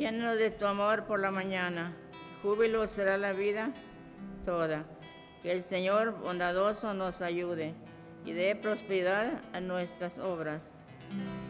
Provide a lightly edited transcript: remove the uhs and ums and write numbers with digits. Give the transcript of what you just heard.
Llénanos de tu amor por la mañana, júbilo será la vida toda. Que el Señor bondadoso nos ayude y dé prosperidad a nuestras obras.